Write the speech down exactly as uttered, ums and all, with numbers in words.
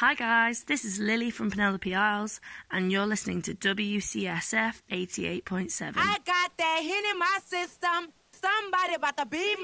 Hi guys, this is Lily from Penelope Isles, and you're listening to W C S F eighty-eight point seven. I got that hit in my system. Somebody about to be